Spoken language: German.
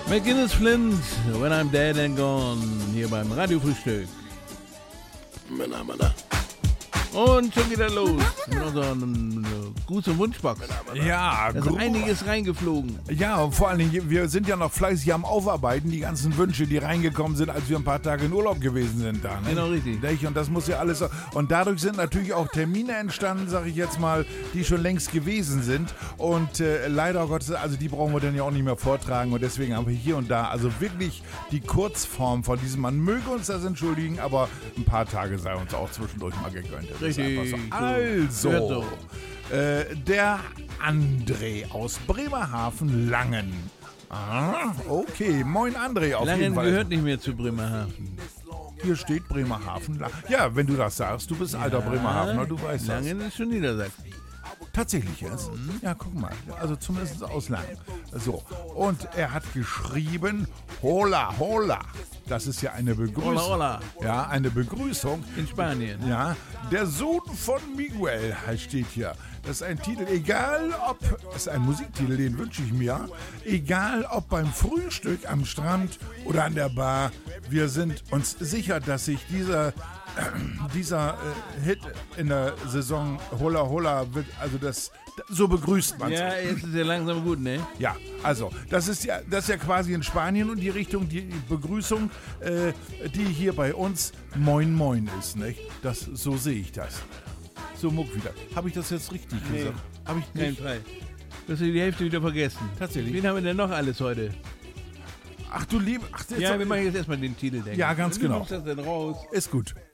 McGinnis Flint, When I'm Dead and Gone, hier beim Radiofrühstück. Und schon wieder los mit unseren Gruß- und Wunschbox. Ja, Da ist einiges reingeflogen. Ja, und vor allen Dingen, wir sind ja noch fleißig am Aufarbeiten, die ganzen Wünsche, die reingekommen sind, als wir ein paar Tage in Urlaub gewesen sind da. Ne? Genau, richtig. Nicht? Und das muss ja alles... Und dadurch sind natürlich auch Termine entstanden, sag ich jetzt mal, die schon längst gewesen sind. Und leider Gottes, also die brauchen wir dann ja auch nicht mehr vortragen. Und deswegen haben wir hier und da also wirklich die Kurzform von diesem. Man möge uns das entschuldigen, aber ein paar Tage sei uns auch zwischendurch mal gegönnt. Das ist Richtig. einfach so. Gehört so. Der André aus Bremerhaven Langen. Ah, okay. Moin André auf jeden Langen Fall. gehört nicht mehr zu Bremerhaven. Hier steht Bremerhaven. Ja, wenn du das sagst, du bist alter Bremerhavener, du weißt das. Langen ist schon Niedersachsen. Tatsächlich jetzt? Ja, guck mal. Also zumindest aus Langen. So. Und er hat geschrieben, Hola, hola. Das ist ja eine Begrüßung. Hola, hola. Ja, eine Begrüßung. In Spanien. Ja, der Sohn von Miguel steht hier. Das ist ein Titel, egal ob, das ist ein Musiktitel, den wünsche ich mir, egal ob beim Frühstück am Strand oder an der Bar, wir sind uns sicher, dass sich dieser Hit in der Saison Hola Hola wird, also das, so begrüßt man Ja, jetzt ist ja langsam gut, ne? Ja, also, das ist ja quasi in Spanien und die Richtung, die Begrüßung, die hier bei uns Moin Moin ist, nicht? So sehe ich das. So, Muck wieder. Habe ich das jetzt richtig gesagt? Habe ich Kein nicht? Fall. Du hast die Hälfte wieder vergessen. Tatsächlich. Wen haben wir denn noch alles heute? Ach du liebe... Ach, Ja, wir machen jetzt erstmal den Titel, denke ich. Ja, ganz Wie genau. kommst du das denn raus? Ist gut.